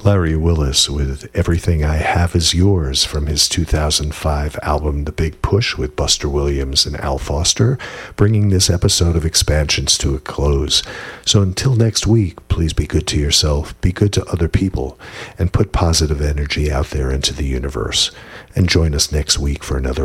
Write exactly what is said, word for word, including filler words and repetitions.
Larry Willis with Everything I Have Is Yours from his two thousand five album The Big Push with Buster Williams and Al Foster, bringing this episode of Expansions to a close. So until next week, please be good to yourself, be good to other people, and put positive energy out there into the universe. And join us next week for another